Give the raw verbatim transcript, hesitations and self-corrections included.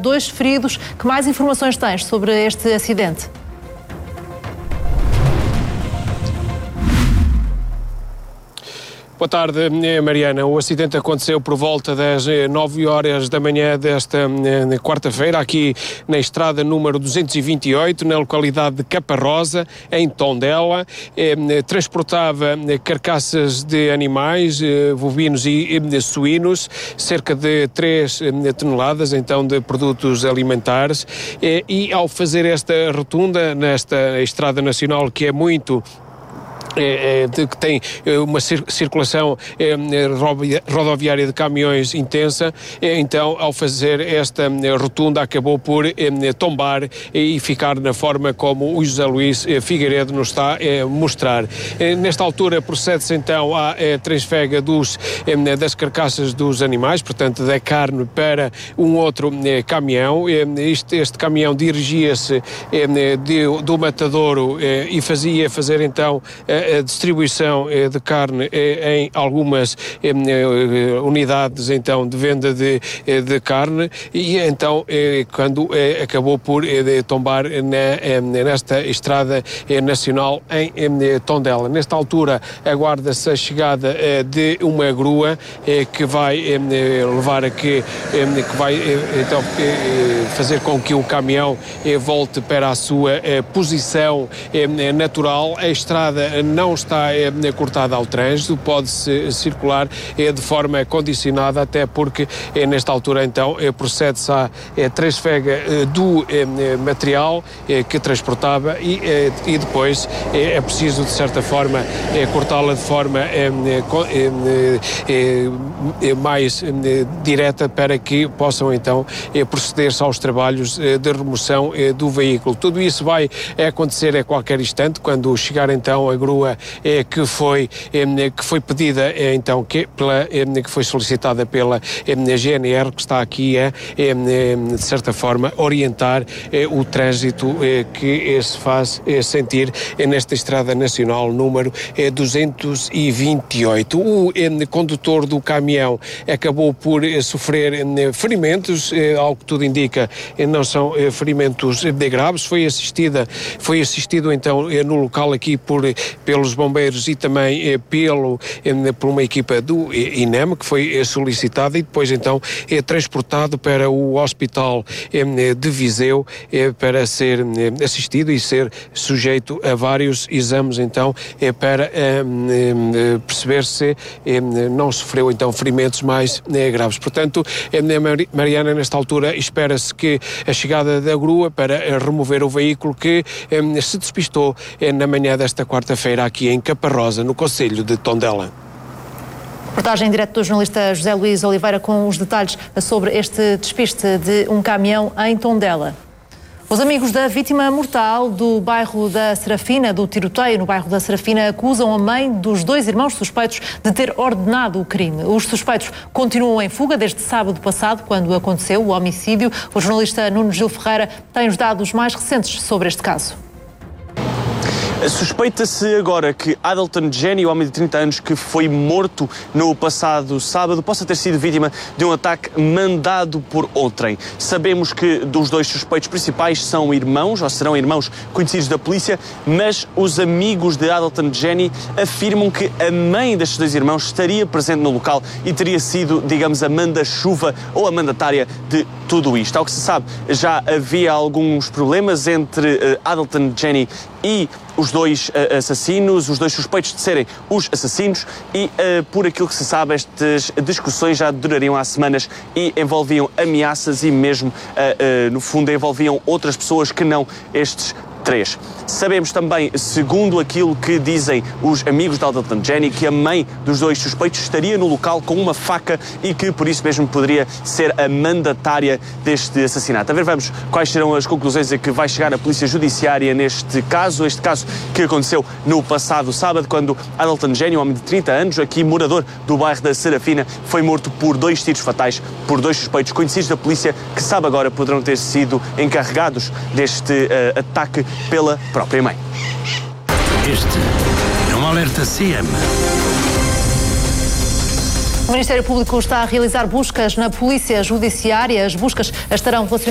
dois feridos. Que mais informações tens sobre este acidente? Boa tarde, Mariana. O acidente aconteceu por volta das nove horas da manhã desta quarta-feira, aqui na estrada número duzentos e vinte e oito, na localidade de Caparrosa, em Tondela. Transportava carcaças de animais, bovinos e suínos, cerca de três toneladas, então, de produtos alimentares. E ao fazer esta rotunda nesta estrada nacional, que é muito É, é, de, que tem uma cir circulação é, rodoviária de caminhões intensa, é, então ao fazer esta é, rotunda acabou por é, tombar e ficar na forma como o José Luís é, Figueiredo nos está a é, mostrar. É, nesta altura procede-se então à é, transfega dos, é, das carcaças dos animais, portanto da carne, para um outro é, caminhão. É, este, este caminhão dirigia-se é, de, do matadouro é, e fazia fazer então a distribuição de carne em algumas unidades então de venda de, de carne, e então quando acabou por tombar na, nesta estrada nacional em Tondela. Nesta altura aguarda-se a chegada de uma grua que vai levar a que, que vai então fazer com que o caminhão volte para a sua posição natural. A estrada não está é, cortada ao trânsito, pode-se circular é, de forma condicionada, até porque é, nesta altura então é, procede-se à é, transfega é, do é, material é, que transportava e, é, e depois é, é preciso de certa forma é, cortá-la de forma é, é, é, mais é, direta, para que possam então é, proceder-se aos trabalhos é, de remoção é, do veículo. Tudo isso vai é, acontecer a qualquer instante, quando chegar então a grua É, que, foi, é, que foi pedida, é, então, que, pela, é, que foi solicitada pela é, G N R, que está aqui a, é, de certa forma, orientar é, o trânsito é, que é, se faz é, sentir é, nesta estrada nacional número é, duzentos e vinte e oito. O é, condutor do caminhão acabou por é, sofrer é, ferimentos, é, ao que tudo indica, é, não são é, ferimentos é, graves. Foi assistida, foi assistido então é, no local aqui por, pelos bombeiros e também eh, pelo, eh, por uma equipa do eh, INEM, que foi eh, solicitada, e depois então é eh, transportado para o hospital eh, de Viseu eh, para ser eh, assistido e ser sujeito a vários exames então eh, para eh, eh, perceber se eh, não sofreu então ferimentos mais eh, graves. Portanto, eh, Mariana, nesta altura espera-se que a chegada da grua para eh, remover o veículo que eh, se despistou eh, na manhã desta quarta-feira aqui em Caparrosa, no concelho de Tondela. Reportagem em direto do jornalista José Luís Oliveira com os detalhes sobre este despiste de um caminhão em Tondela. Os amigos da vítima mortal do bairro da Serafina, do tiroteio no bairro da Serafina, acusam a mãe dos dois irmãos suspeitos de ter ordenado o crime. Os suspeitos continuam em fuga desde sábado passado, quando aconteceu o homicídio. O jornalista Nuno Gil Ferreira tem os dados mais recentes sobre este caso. Suspeita-se agora que Adalton Jenny, o homem de trinta anos que foi morto no passado sábado, possa ter sido vítima de um ataque mandado por outrem. Sabemos que dos dois suspeitos principais são irmãos, ou serão irmãos conhecidos da polícia, mas os amigos de Adalton Jenny afirmam que a mãe destes dois irmãos estaria presente no local e teria sido, digamos, a manda-chuva ou a mandatária de tudo isto. Ao que se sabe, já havia alguns problemas entre uh, Adalton Jenny e os dois uh, assassinos, os dois suspeitos de serem os assassinos, e uh, por aquilo que se sabe, estas discussões já durariam há semanas e envolviam ameaças e mesmo, uh, uh, no fundo, envolviam outras pessoas que não estes três. Sabemos também, segundo aquilo que dizem os amigos de Adalton Jenny, que a mãe dos dois suspeitos estaria no local com uma faca e que por isso mesmo poderia ser a mandatária deste assassinato. A ver, vamos quais serão as conclusões a que vai chegar a Polícia Judiciária neste caso, este caso que aconteceu no passado sábado, quando Adalton Jenny, um homem de trinta anos, aqui morador do bairro da Serafina, foi morto por dois tiros fatais por dois suspeitos conhecidos da polícia, que sabe agora poderão ter sido encarregados deste uh, ataque pela própria mãe. Este é um alerta C M. O Ministério Público está a realizar buscas na Polícia Judiciária. As buscas estarão relacionadas